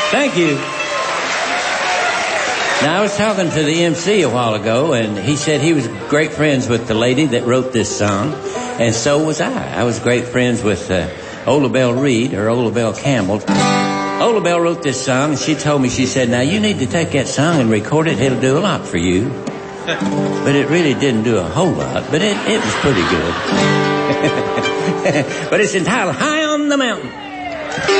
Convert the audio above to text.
Thank you. Now, I was talking to the MC a while ago, and he said he was great friends with the lady that wrote this song, and so was I. I was great friends with Ola Belle Reed, or Ola Belle Campbell. Ola Belle wrote this song, and she told me, she said, now, you need to take that song and record it. It'll do a lot for you. But it really didn't do a whole lot, but it was pretty good. But it's entitled High on the Mountain.